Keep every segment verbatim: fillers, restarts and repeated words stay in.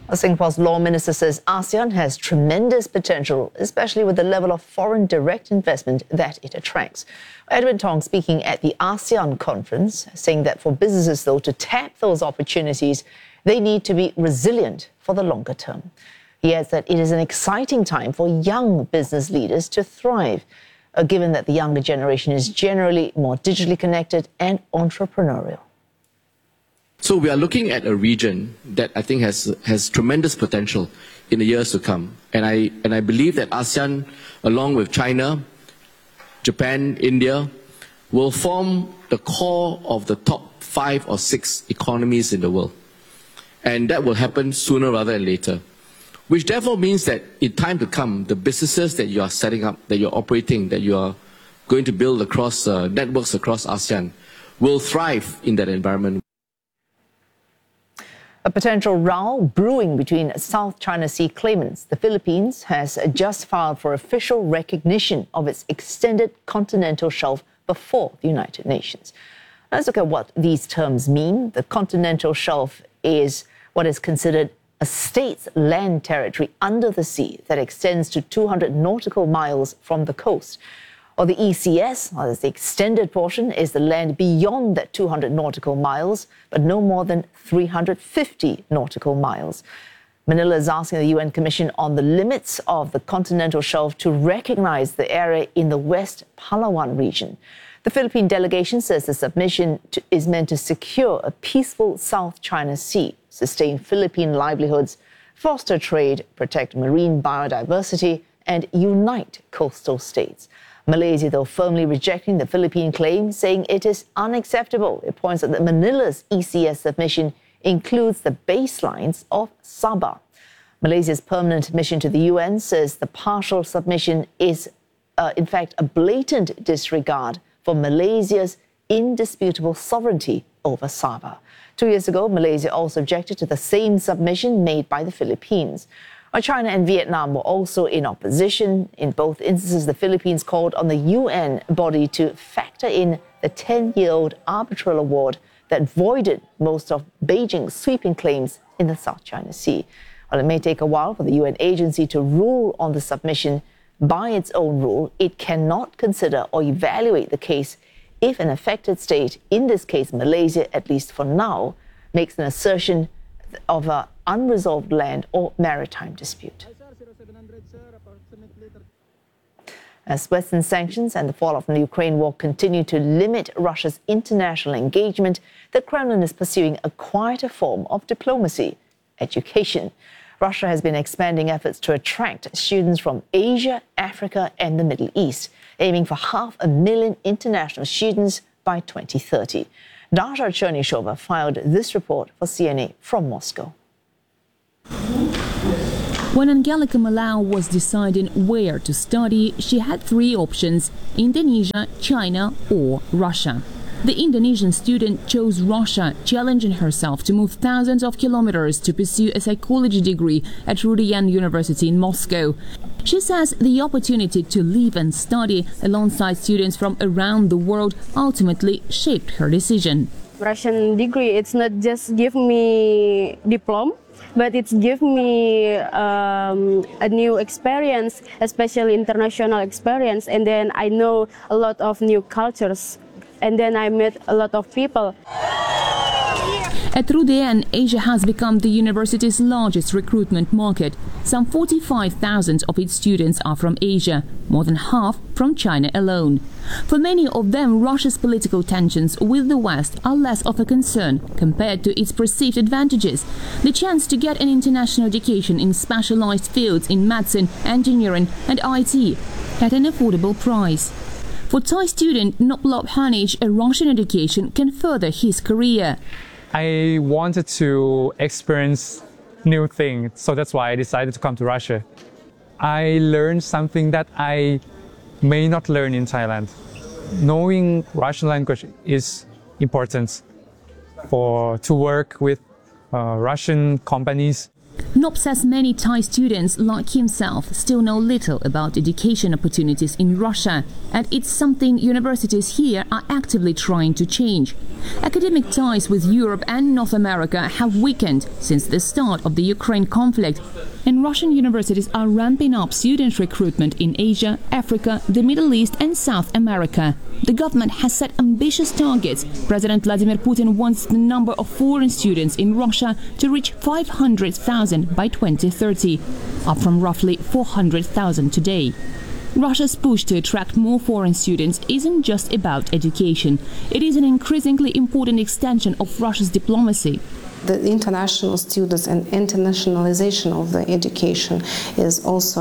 Singapore's law minister says ASEAN has tremendous potential, especially with the level of foreign direct investment that it attracts. Edwin Tong speaking at the ASEAN conference, saying that for businesses, though, to tap those opportunities, they need to be resilient for the longer term. He adds that it is an exciting time for young business leaders to thrive, uh, given that the younger generation is generally more digitally connected and entrepreneurial. So we are looking at a region that I think has has tremendous potential in the years to come. And I, and I believe that ASEAN, along with China, Japan, India, will form the core of the top five or six economies in the world. And that will happen sooner rather than later. Which therefore means that in time to come, the businesses that you are setting up, that you're operating, that you are going to build across uh, networks across ASEAN, will thrive in that environment. A potential row brewing between South China Sea claimants. The Philippines has just filed for official recognition of its extended continental shelf before the United Nations. Let's look at what these terms mean. The continental shelf is what is considered a state's land territory under the sea that extends to two hundred nautical miles from the coast. Or the E C S, or the extended portion, is the land beyond that two hundred nautical miles, but no more than three hundred fifty nautical miles. Manila is asking the U N Commission on the limits of the continental shelf to recognize the area in the West Palawan region. The Philippine delegation says the submission to, is meant to secure a peaceful South China Sea, sustain Philippine livelihoods, foster trade, protect marine biodiversity, and unite coastal states. Malaysia, though, firmly rejecting the Philippine claim, saying it is unacceptable. It points out that Manila's E C S submission includes the baselines of Sabah. Malaysia's permanent mission to the U N says the partial submission is, uh, in fact, a blatant disregard for Malaysia's indisputable sovereignty over Sabah. Two years ago, Malaysia also objected to the same submission made by the Philippines. China and Vietnam were also in opposition. In both instances, the Philippines called on the U N body to factor in the ten-year-old arbitral award that voided most of Beijing's sweeping claims in the South China Sea. While it may take a while for the U N agency to rule on the submission, by its own rule, it cannot consider or evaluate the case if an affected state, in this case Malaysia, at least for now, makes an assertion of an unresolved land or maritime dispute. As Western sanctions and the fallout from the Ukraine war continue to limit Russia's international engagement, the Kremlin is pursuing a quieter form of diplomacy: education. Russia has been expanding efforts to attract students from Asia, Africa, and the Middle East, aiming for half a million international students by twenty thirty. Dasha Chernyshova filed this report for C N A from Moscow. When Angelica Malau was deciding where to study, she had three options: Indonesia, China, or Russia. The Indonesian student chose Russia, challenging herself to move thousands of kilometers to pursue a psychology degree at Rudian University in Moscow. She says the opportunity to live and study alongside students from around the world ultimately shaped her decision. Russian degree, it's not just give me diploma, but it's give me um, a new experience, especially international experience, and then I know a lot of new cultures, and then I met a lot of people. At Rudian, Asia has become the university's largest recruitment market. Some forty-five thousand of its students are from Asia, more than half from China alone. For many of them, Russia's political tensions with the West are less of a concern compared to its perceived advantages: the chance to get an international education in specialized fields in medicine, engineering and I T at an affordable price. For Thai student Noplop Hanich, a Russian education can further his career. I wanted to experience new things, so that's why I decided to come to Russia. I learned something that I may not learn in Thailand. Knowing Russian language is important for to work with uh, Russian companies. Knopp says many Thai students, like himself, still know little about education opportunities in Russia, and it's something universities here are actively trying to change. Academic ties with Europe and North America have weakened since the start of the Ukraine conflict, and Russian universities are ramping up student recruitment in Asia, Africa, the Middle East and South America. The government has set ambitious targets. President Vladimir Putin wants the number of foreign students in Russia to reach five hundred thousand by twenty thirty, up from roughly four hundred thousand today. Russia's push to attract more foreign students isn't just about education. It is an increasingly important extension of Russia's diplomacy. The international students and internationalization of the education is also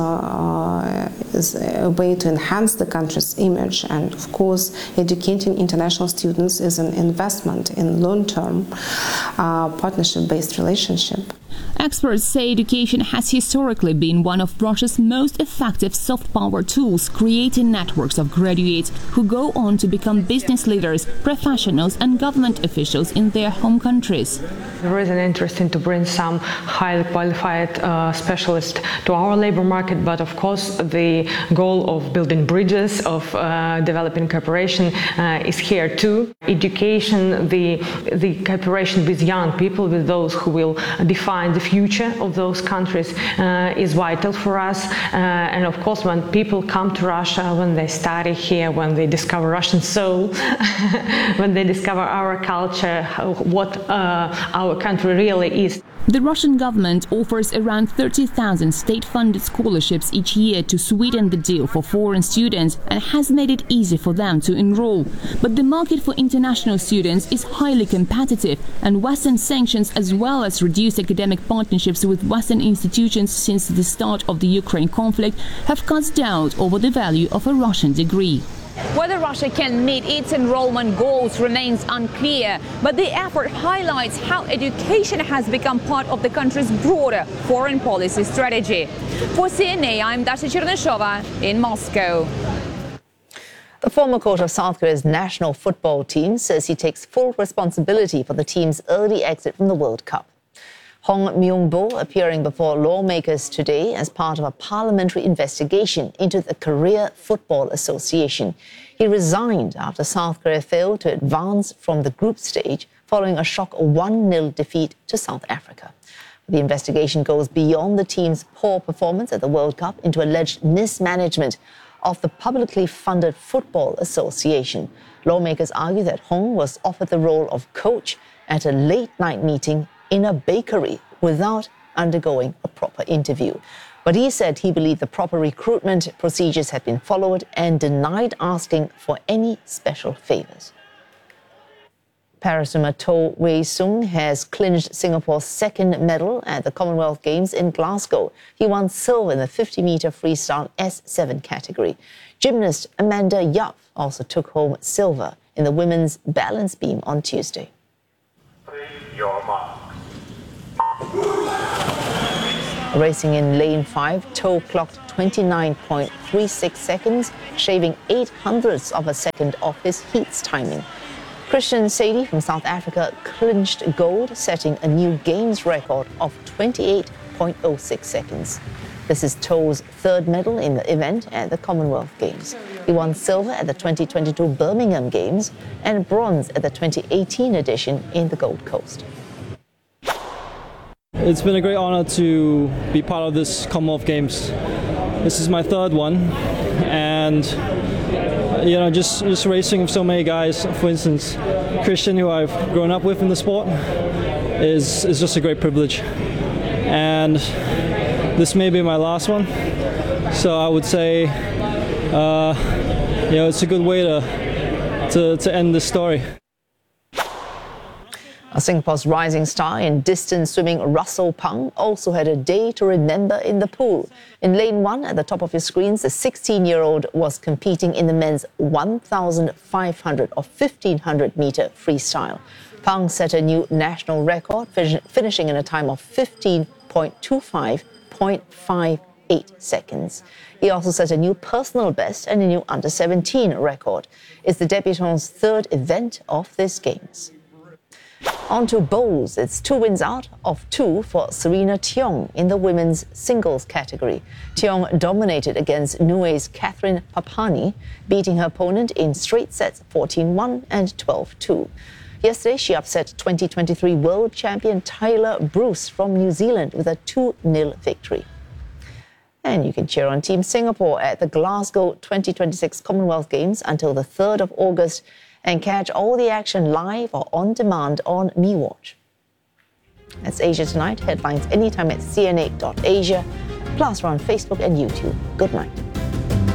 uh, is a way to enhance the country's image, and of course educating international students is an investment in long-term uh, partnership-based relationship. Experts say education has historically been one of Russia's most effective soft power tools, creating networks of graduates who go on to become business leaders, professionals and government officials in their home countries. There is an interest in to bring some highly qualified uh, specialists to our labor market, but of course the goal of building bridges, of uh, developing cooperation uh, is here too. Education, the, the cooperation with young people, with those who will define the future of those countries uh, is vital for us. Uh, and of course, when people come to Russia, when they study here, when they discover Russian soul, when they discover our culture, what uh, our country really is. The Russian government offers around thirty thousand state-funded scholarships each year to sweeten the deal for foreign students and has made it easy for them to enroll. But the market for international students is highly competitive, and Western sanctions as well as reduced academic partnerships with Western institutions since the start of the Ukraine conflict have cast doubt over the value of a Russian degree. Whether Russia can meet its enrollment goals remains unclear, but the effort highlights how education has become part of the country's broader foreign policy strategy. For C N A, I'm Dasha Cherneshova in Moscow. The former coach of South Korea's national football team says he takes full responsibility for the team's early exit from the World Cup. Hong Myung-bo appearing before lawmakers today as part of a parliamentary investigation into the Korea Football Association. He resigned after South Korea failed to advance from the group stage following a shock one nil defeat to South Africa. The investigation goes beyond the team's poor performance at the World Cup into alleged mismanagement of the publicly funded Football Association. Lawmakers argue that Hong was offered the role of coach at a late-night meeting in a bakery without undergoing a proper interview. But he said he believed the proper recruitment procedures had been followed and denied asking for any special favors. Paraswimmer To Wei Sung has clinched Singapore's second medal at the Commonwealth Games in Glasgow. He won silver in the fifty metre freestyle S seven category. Gymnast Amanda Yap also took home silver in the women's balance beam on Tuesday. Your mark. Racing in lane five, To clocked twenty-nine point three six seconds, shaving eight hundredths of a second off his heat's timing. Christian Sadie from South Africa clinched gold, setting a new games record of twenty-eight point oh six seconds. This is To's third medal in the event at the Commonwealth Games. He won silver at the twenty twenty-two Birmingham Games and bronze at the twenty eighteen edition in the Gold Coast. It's been a great honor to be part of this Commonwealth Games. This is my third one, and you know, just just racing with so many guys. For instance, Christian, who I've grown up with in the sport, is is just a great privilege. And this may be my last one, so I would say, uh, you know, it's a good way to to to end this story. Singapore's rising star in distance swimming Russell Pang also had a day to remember in the pool. In lane one, at the top of your screens, the sixteen-year-old was competing in the men's one thousand five hundred or fifteen hundred metre freestyle. Pang set a new national record, finishing in a time of fifteen point two five point five eight seconds. He also set a new personal best and a new under seventeen record. It's the debutant's third event of this Games. On to bowls. It's two wins out of two for Serena Tiong in the women's singles category. Tiong dominated against Niue's Catherine Papani, beating her opponent in straight sets fourteen one and twelve two. Yesterday, she upset twenty twenty-three world champion Tyler Bruce from New Zealand with a two nil victory. And you can cheer on Team Singapore at the Glasgow twenty twenty-six Commonwealth Games until the third of August and catch all the action live or on demand on MeWatch. That's Asia Tonight. Headlines anytime at c n eight dot asia. Plus, we're on Facebook and YouTube. Good night.